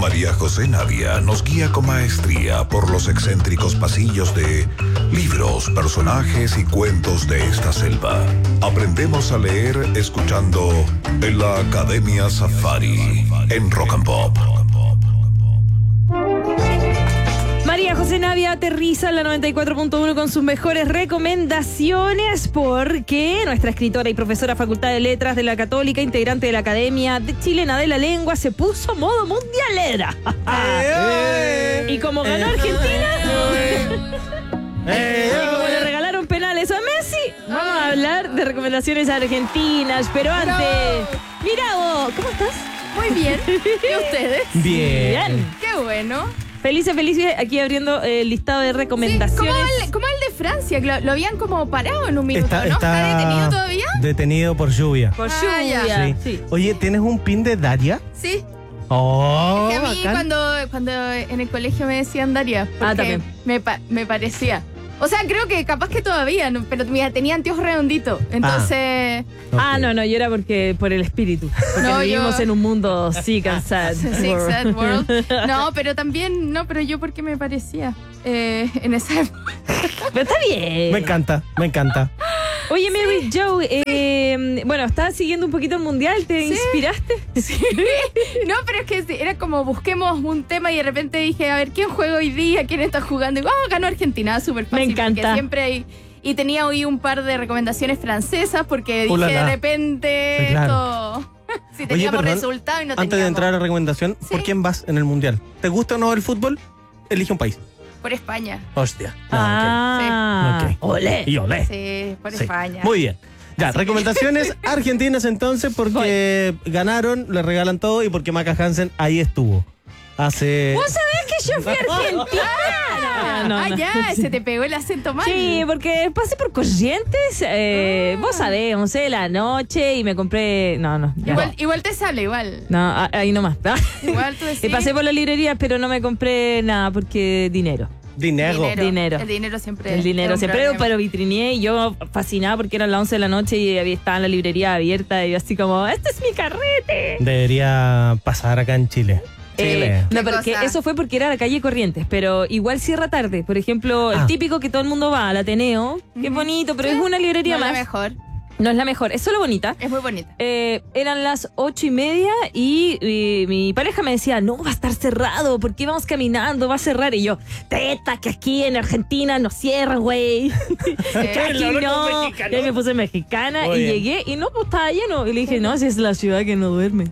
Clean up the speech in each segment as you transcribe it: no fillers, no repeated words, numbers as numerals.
María José Navia nos guía con maestría por los excéntricos pasillos de libros, personajes y cuentos de esta selva. Aprendemos a leer escuchando en la Academia Safari en Rock and Pop. María José Navia aterriza en la 94.1 con sus mejores recomendaciones porque nuestra escritora y profesora Facultad de Letras de la Católica, integrante de la Academia Chilena de la Lengua, se puso modo mundialera. Y como ganó Argentina, y como le regalaron penales a Messi, vamos a hablar de recomendaciones argentinas. Pero antes, mira vos, ¿cómo estás? Muy bien. ¿Y ustedes? Bien. Qué bueno. Felices, aquí abriendo el listado de recomendaciones. Sí, como el de Francia, que lo habían como parado en un minuto, ¿no? ¿Está detenido todavía? Detenido por lluvia. Por lluvia. Ya. Sí. Oye, ¿tienes un pin de Daria? Sí. Oh, Es que a mí cuando en el colegio me decían Daria, porque también. me parecía. O sea, creo que capaz que todavía, ¿no? Pero mira, tenía anteojos redonditos, entonces... No, yo era por el espíritu. Porque vivimos en un mundo sick and sad. Sick, sad world. No, pero también, pero yo porque me parecía en esa época. Pero está bien. Me encanta. Oye, Mary Jo, bueno, ¿estás siguiendo un poquito el mundial? ¿Te inspiraste? Sí. No, pero es que era como busquemos un tema y de repente dije, a ver, ¿quién juega hoy día? ¿Quién está jugando? Y ganó Argentina, súper fácil. Me encanta. Porque siempre hay... Y tenía hoy un par de recomendaciones francesas porque dije de repente sí, claro. esto... Si teníamos resultado y no teníamos. Antes de entrar a la recomendación, ¿Sí? ¿Por quién vas en el mundial? ¿Te gusta o no el fútbol? Elige un país. Por España. Hostia. Ok. Olé. Y olé. Sí, por España. Muy bien. Ya, recomendaciones argentinas entonces porque ganaron, le regalan todo y porque Maca Hansen ahí estuvo. ¿Vos sabés que yo fui argentina? No. Ya, se te pegó el acento mal. Sí, porque pasé por Corrientes, vos sabés, 11 de la noche y me compré... No. Igual te sale, igual. No, ahí nomás. Igual tú decís. Y pasé por la librería, pero no me compré nada porque dinero. Dinero. El dinero siempre. El dinero es un siempre, problema. pero vitrineé y yo fascinada porque eran las 11 de la noche y estaba en la librería abierta y yo así como, ¡este es mi carrete! Debería pasar acá en Chile. No, pero que eso fue porque era la calle Corrientes, pero igual cierra tarde. Por ejemplo, el típico que todo el mundo va al Ateneo, que es bonito, pero es una librería más. No es la mejor. No es la mejor, es solo bonita. Es muy bonita. Eran las 8:30 y mi pareja me decía, no, va a estar cerrado, ¿por qué vamos caminando? Va a cerrar. Y yo, teta, que aquí en Argentina no cierran, güey. Aquí no. Y ahí me puse mexicana y llegué y no, pues estaba lleno. Y le dije, no, si es la ciudad que no duerme.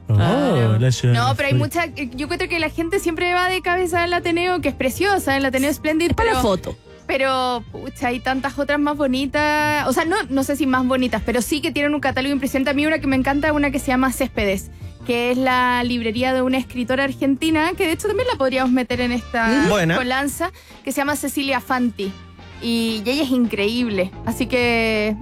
La ciudad. No, pero hay mucha... Yo creo que la gente siempre va de cabeza al Ateneo, que es preciosa, el Ateneo Splendid. Para la foto. Pero, pucha, hay tantas otras más bonitas. O sea, no sé si más bonitas, pero sí que tienen un catálogo impresionante. A mí una que me encanta es una que se llama Céspedes, que es la librería de una escritora argentina, que de hecho también la podríamos meter en esta colanza, que se llama Cecilia Fanti. Y ella es increíble. Así que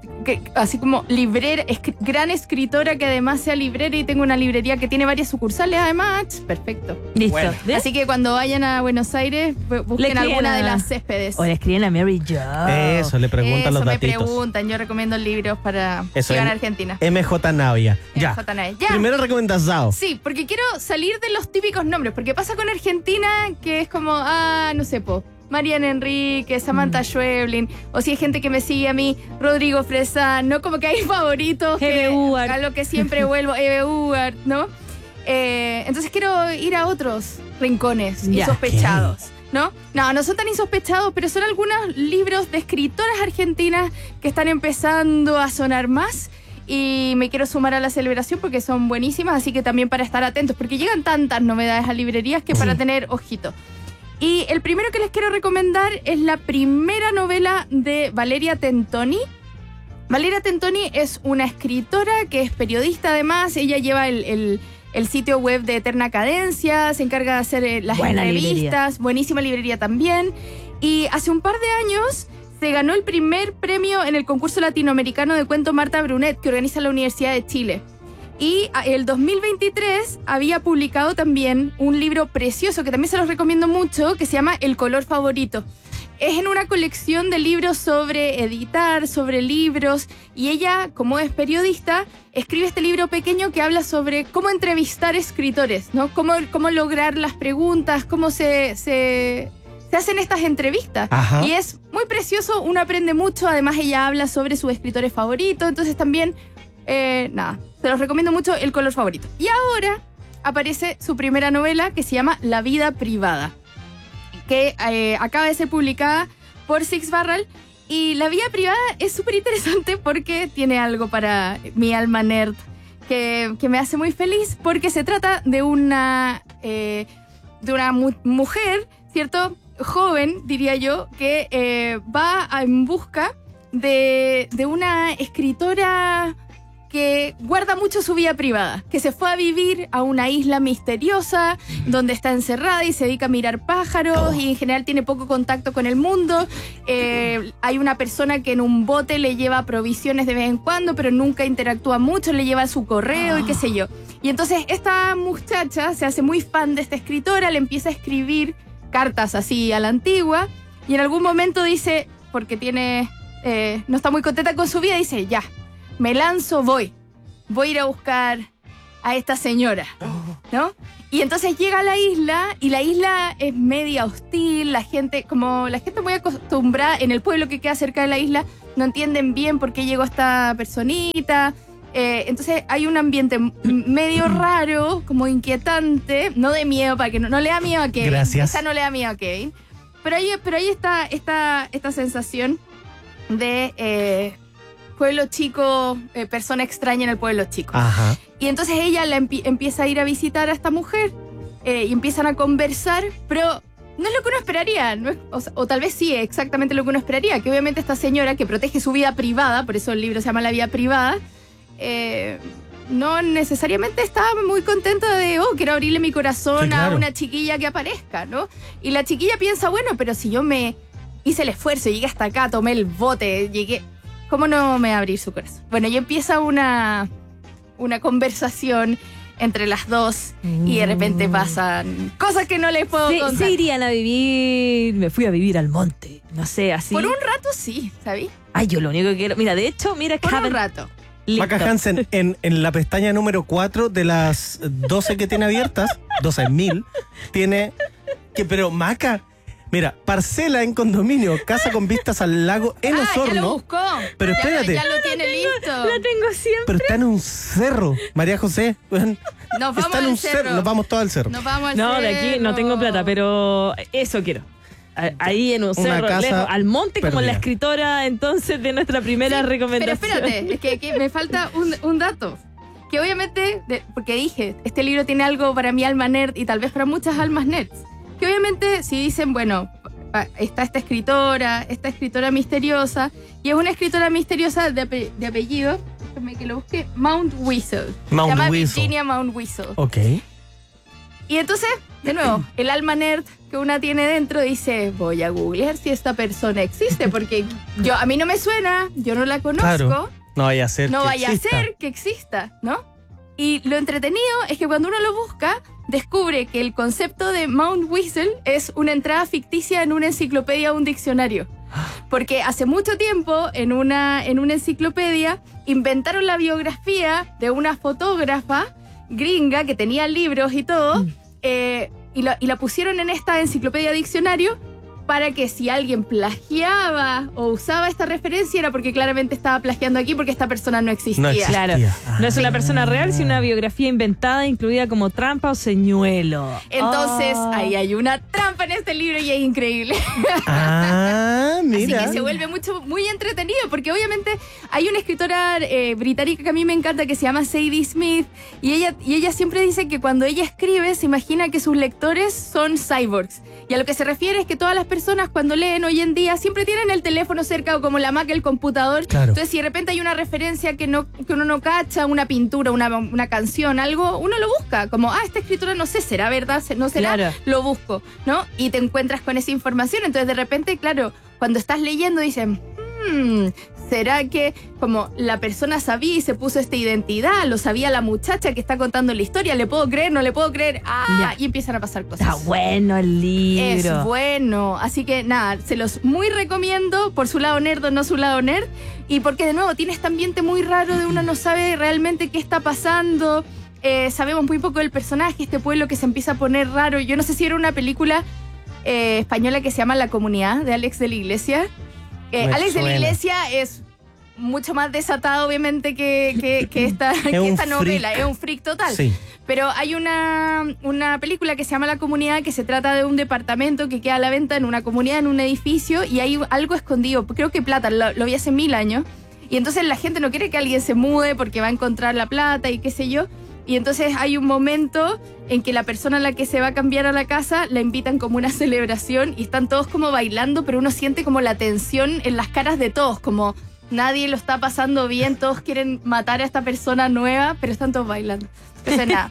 así como librera, gran escritora que además sea librera y tengo una librería que tiene varias sucursales además. Perfecto. Listo. Bueno. Así que cuando vayan a Buenos Aires, busquen alguna de las Céspedes. O le escriben a Mary Jo. Eso, le preguntan los datitos. Me preguntan, yo recomiendo libros para Eso, llegar a Argentina. MJ Navia. Ya. MJ Navia. Ya. Primero recomendado. Sí, porque quiero salir de los típicos nombres, porque pasa con Argentina que es como, no sé, Mariana Enrique, Samantha Schweblin, o si hay gente que me sigue a mí, Rodrigo Fresán, ¿no? Como que hay favoritos a lo que siempre vuelvo, Eve Ugart, ¿no? Entonces quiero ir a otros rincones insospechados, ¿no? No son tan insospechados, pero son algunos libros de escritoras argentinas que están empezando a sonar más y me quiero sumar a la celebración porque son buenísimas, así que también para estar atentos, porque llegan tantas novedades a librerías que para tener ojito. Y el primero que les quiero recomendar es la primera novela de Valeria Tentoni. Valeria Tentoni es una escritora que es periodista además. Ella lleva el sitio web de Eterna Cadencia, se encarga de hacer las entrevistas. Buenísima librería también. Y hace un par de años se ganó el primer premio en el concurso latinoamericano de cuento Marta Brunet, que organiza la Universidad de Chile. Y el 2023 había publicado también un libro precioso que también se los recomiendo mucho, que se llama El color favorito. Es en una colección de libros sobre editar, sobre libros, y ella, como es periodista, escribe este libro pequeño que habla sobre cómo entrevistar escritores, ¿no? Cómo lograr las preguntas, cómo se hacen estas entrevistas. Ajá. Y es muy precioso, uno aprende mucho, además ella habla sobre sus escritores favoritos, entonces también, se los recomiendo mucho, El color favorito. Y ahora aparece su primera novela que se llama La vida privada, que acaba de ser publicada por Six Barrel. Y La vida privada es súper interesante porque tiene algo para mi alma nerd que me hace muy feliz, porque se trata de una mujer, ¿cierto?, joven, diría yo, que va en busca de una escritora que guarda mucho su vida privada, que se fue a vivir a una isla misteriosa donde está encerrada y se dedica a mirar pájaros y en general tiene poco contacto con el mundo. Hay una persona que en un bote le lleva provisiones de vez en cuando, pero nunca interactúa mucho, le lleva su correo y qué sé yo. Y entonces esta muchacha se hace muy fan de esta escritora, le empieza a escribir cartas así a la antigua, y en algún momento dice, porque no está muy contenta con su vida, dice, ya, me lanzo, voy a ir a buscar a esta señora, ¿no? Y entonces llega a la isla, y la isla es media hostil, la gente muy acostumbrada en el pueblo que queda cerca de la isla, no entienden bien por qué llegó esta personita. Entonces hay un ambiente medio raro, como inquietante, no de miedo, para que no le da miedo a Kevin. Gracias. Esa no le da miedo a Kevin. Pero ahí está esta sensación de pueblo chico, persona extraña en el pueblo chico. Ajá. Y entonces ella empieza a ir a visitar a esta mujer y empiezan a conversar, pero no es lo que uno esperaría, ¿no? O tal vez sí, exactamente lo que uno esperaría, que obviamente esta señora que protege su vida privada, por eso el libro se llama La vida privada, no necesariamente estaba muy contenta de, quiero abrirle mi corazón, sí, claro, a una chiquilla que aparezca, ¿no? Y la chiquilla piensa, bueno, pero si yo me hice el esfuerzo, llegué hasta acá, tomé el bote, ¿cómo no me va a abrir su corazón? Bueno, y empieza una conversación entre las dos y de repente pasan cosas que no les puedo contar. Se irían a vivir, me fui a vivir al monte, no sé, así. Por un rato sí, ¿sabí? Ay, yo lo único que quiero, mira, de hecho, mira, por un rato. Listo. Maca Hansen, en la pestaña número 4 de las 12 que tiene abiertas, 12.000, tiene pero Maca, mira, parcela en condominio, casa con vistas al lago en Osorno. Ya lo buscó. Pero espérate. Ya lo tiene listo. Lo tengo siempre. Pero está en un cerro, María José. Nos vamos está en un cerro. Nos vamos todos al cerro. Nos vamos al No, cerro. de aquí no tengo plata, pero eso quiero. Ahí en un cerro, lejos, al monte, perdida, como la escritora entonces de nuestra primera recomendación. Pero espérate, es que me falta un dato. Que obviamente, porque dije, este libro tiene algo para mi alma nerd y tal vez para muchas almas nerds. Que obviamente si dicen, bueno, está esta escritora misteriosa, y es una escritora misteriosa de apellido, déjame que lo busque, Mount Whistle. Se llama Virginia Mount Whistle. Ok. Y entonces, de nuevo, el alma nerd que una tiene dentro dice, voy a googlear si esta persona existe, porque a mí no me suena, yo no la conozco. Claro. No vaya a ser que exista, ¿no? Y lo entretenido es que cuando uno lo busca, descubre que el concepto de Mount Whistle es una entrada ficticia en una enciclopedia o un diccionario. Porque hace mucho tiempo, en una enciclopedia, inventaron la biografía de una fotógrafa gringa que tenía libros y todo, y la pusieron en esta enciclopedia diccionario para que si alguien plagiaba o usaba esta referencia era porque claramente estaba plagiando aquí porque esta persona no existía. No existía. Claro, no es una persona real, sino una biografía inventada, incluida como trampa o señuelo. Entonces, ahí hay una trampa en este libro y es increíble. Mira. Así que se vuelve muy entretenido, porque obviamente hay una escritora británica que a mí me encanta que se llama Sadie Smith, y ella siempre dice que cuando ella escribe se imagina que sus lectores son cyborgs. Y a lo que se refiere es que todas las personas cuando leen hoy en día siempre tienen el teléfono cerca o como la Mac, el computador. Claro. Entonces si de repente hay una referencia que uno no cacha, una pintura, una canción, algo, uno lo busca. Como, esta escritura no sé, ¿será verdad? ¿No será? Claro. Lo busco, ¿no? Y te encuentras con esa información. Entonces de repente, claro, cuando estás leyendo dicen, ¿Será que como la persona sabía y se puso esta identidad, lo sabía la muchacha que está contando la historia? ¿Le puedo creer? ¿No le puedo creer? Y empiezan a pasar cosas. Está bueno el libro. Es bueno. Así que nada, se los muy recomiendo por su lado nerd o no su lado nerd. Y porque de nuevo tiene este ambiente muy raro de uno no sabe realmente qué está pasando. Sabemos muy poco del personaje, este pueblo que se empieza a poner raro. Yo no sé si era una película española que se llama La Comunidad, de Alex de la Iglesia. Alex de la Iglesia es mucho más desatado, obviamente, que esta novela. Es un freak total. Sí. Pero hay una película que se llama La Comunidad, que se trata de un departamento que queda a la venta en una comunidad, en un edificio, y hay algo escondido. Creo que plata, lo vi hace 1000 años. Y entonces la gente no quiere que alguien se mude porque va a encontrar la plata y qué sé yo. Y entonces hay un momento en que la persona a la que se va a cambiar a la casa la invitan como una celebración y están todos como bailando, pero uno siente como la tensión en las caras de todos, como nadie lo está pasando bien, todos quieren matar a esta persona nueva, pero están todos bailando. Entonces nada,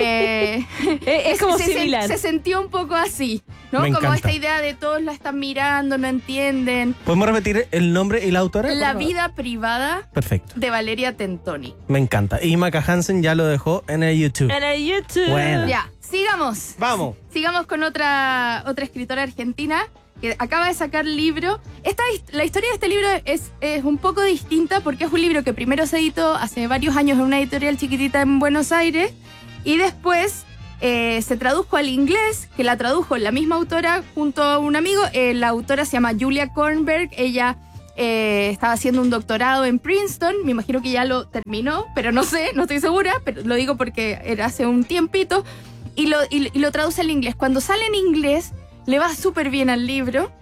es como similar. Se sintió un poco así, ¿no? Me como encanta. esta idea de todos la están mirando, no entienden. ¿Podemos repetir el nombre y la autora? La vida privada Perfecto. de Valeria Tentoni. Me encanta. Y Maca Hansen ya lo dejó en el YouTube. En el YouTube. Bueno. Ya, sigamos. Vamos. Sigamos con otra escritora argentina que acaba de sacar libro. La historia de este libro es un poco distinta porque es un libro que primero se editó hace varios años en una editorial chiquitita en Buenos Aires y después se tradujo al inglés, que la tradujo la misma autora junto a un amigo. La autora se llama Julia Kornberg. Ella estaba haciendo un doctorado en Princeton. Me imagino que ya lo terminó, pero no sé, no estoy segura, pero lo digo porque era hace un tiempito. Y lo traduce al inglés. Cuando sale en inglés, le va súper bien al libro.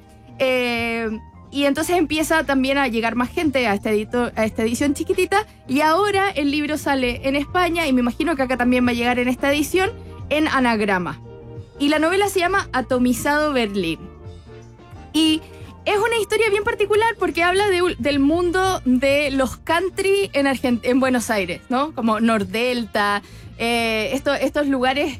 Y entonces empieza también a llegar más gente a esta edición chiquitita. Y ahora el libro sale en España, y me imagino que acá también va a llegar en esta edición, en anagrama. Y la novela se llama Atomizado Berlín. Y es una historia bien particular porque habla del mundo de los country en Buenos Aires, ¿no? Como Nordelta, estos lugares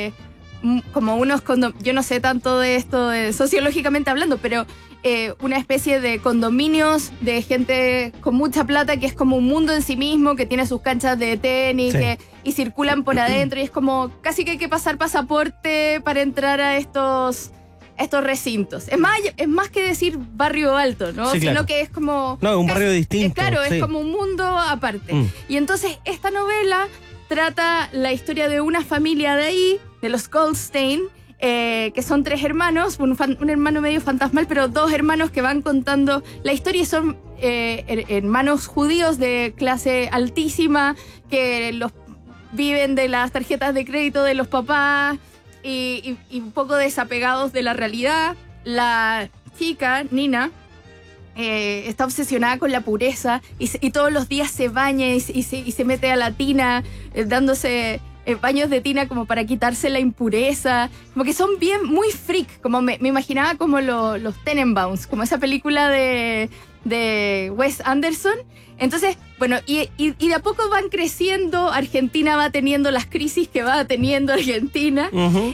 como unos yo no sé tanto de esto sociológicamente hablando, pero una especie de condominios de gente con mucha plata que es como un mundo en sí mismo, que tiene sus canchas de tenis, Sí. y circulan por adentro, y es como casi que hay que pasar pasaporte para entrar a estos recintos. Es más que decir barrio alto, ¿no? Sí, Sino claro. que es como... No, es un barrio distinto. Claro, sí. es como un mundo aparte. Mm. Y entonces esta novela trata la historia de una familia de ahí, de los Goldstein, que son 3 hermanos, un hermano medio fantasmal, pero 2 hermanos que van contando la historia, y son hermanos judíos de clase altísima, que viven de las tarjetas de crédito de los papás y un poco desapegados de la realidad. La chica, Nina, está obsesionada con la pureza y todos los días se baña y se mete a la tina, dándose baños de tina como para quitarse la impureza. Como que son muy freak, como me imaginaba como los Tenenbaums, como esa película de Wes Anderson. Entonces, bueno, y de a poco van creciendo. Argentina va teniendo las crisis que va teniendo Argentina. Ujú.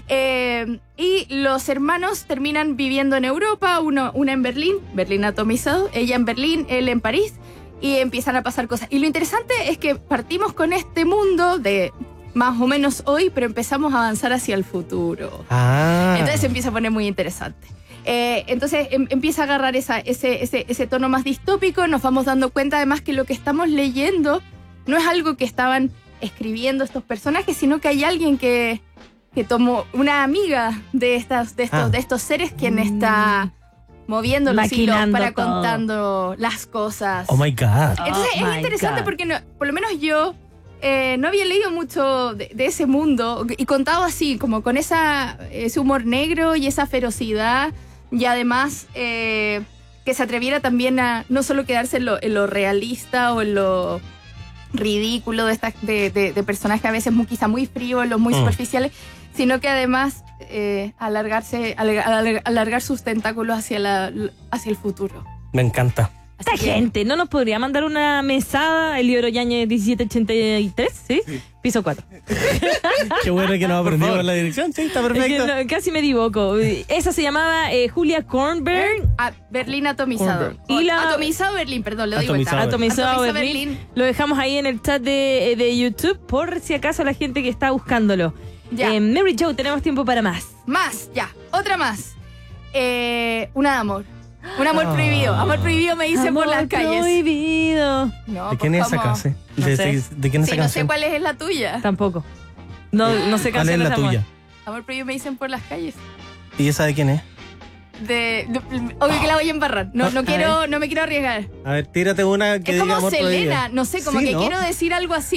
Y los hermanos terminan viviendo en Europa, una en Berlín atomizado, ella en Berlín, él en París, y empiezan a pasar cosas. Y lo interesante es que partimos con este mundo de más o menos hoy, pero empezamos a avanzar hacia el futuro. Ah. Entonces se empieza a poner muy interesante. Entonces empieza a agarrar ese tono más distópico. Nos vamos dando cuenta además que lo que estamos leyendo no es algo que estaban escribiendo estos personajes, sino que hay alguien que tomó, una amiga de estos seres, quien está moviendo los hilos Maquinando para todo. contando las cosas. Oh my God. Entonces Oh es my interesante God. porque por lo menos yo no había leído mucho de ese mundo y contado así, como con ese humor negro y esa ferocidad, y además que se atreviera también a no solo quedarse en lo realista o en lo ridículo de personajes a veces quizá muy frívolos, muy superficiales, sino que además alargar sus tentáculos hacia el futuro. Me encanta. Así Esta que- gente, ¿no nos podría mandar una mesada? El libro Yañez 1783, ¿sí? Piso 4. Qué bueno que nos aprendimos la dirección. Sí, está perfecto. Casi me equivoco. Esa se llamaba Julia Kornberg. Berlín atomizado. Kornberg. Y la- Atomizado Berlín, perdón, le doy Atomizado vuelta. Atomizado Atomizado Berlín. Lo dejamos ahí en el chat de YouTube por si acaso la gente que está buscándolo. Ya. Mary Jo, tenemos tiempo para más. Más, ya, otra más. Una de amor. Un amor prohibido. Amor prohibido me dicen por las Amor calles. prohibido. No, ¿De quién es esa ¿cómo? casa? No sé. ¿De quién es Sí, esa no sé canción? cuál es la tuya. Tampoco. No sé ¿Cuál es canciones la de amor. tuya? Amor prohibido me dicen por las calles. ¿Y esa de quién es? Obvio que la voy a embarrar. No A quiero, no me quiero arriesgar. A ver, tírate una que Es diga como amor prohibido. Selena, no sé, como Sí, que ¿no? quiero decir algo así.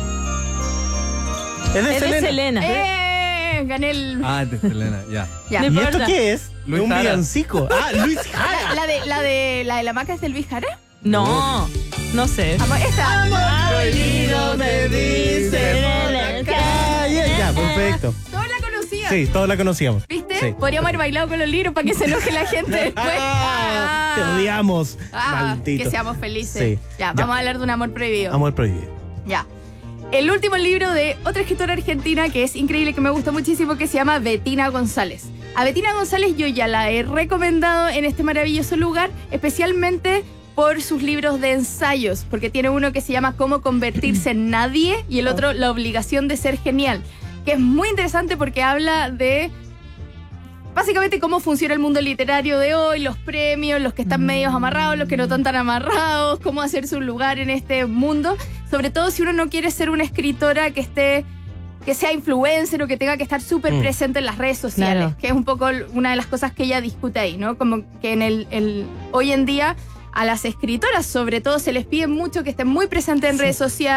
Es de Es de Selena. Selena. Gané el. Ah, de Selena, ya. Ya. No ¿Y importa. esto qué es? Luis un Jara. villancico. Ah, Luis Jara. La de la maca es del Luis Jara. No sé. Esta. Prohibido me dicen en la calle. Ya, perfecto. Todos la conocían. Sí, todos la conocíamos. ¿Viste? Sí. Podríamos haber bailado con los libros para que se enoje la gente después. Te odiamos. Que Maldito. seamos felices. Sí. Ya, Ya. vamos a hablar de un amor prohibido. Amor prohibido. Ya. El último libro de otra escritora argentina que es increíble, que me gusta muchísimo, que se llama Bettina González. A Bettina González yo ya la he recomendado en este maravilloso lugar, especialmente por sus libros de ensayos, porque tiene uno que se llama Cómo convertirse en nadie y el otro La obligación de ser genial, que es muy interesante porque habla de básicamente cómo funciona el mundo literario de hoy, los premios, los que están medios amarrados, los que no están tan amarrados, cómo hacerse un lugar en este mundo, sobre todo si uno no quiere ser una escritora que sea influencer o que tenga que estar súper presente en las redes sociales, Claro. que es un poco una de las cosas que ella discute ahí, ¿no? Como que hoy en día a las escritoras sobre todo se les pide mucho que estén muy presentes en redes sociales.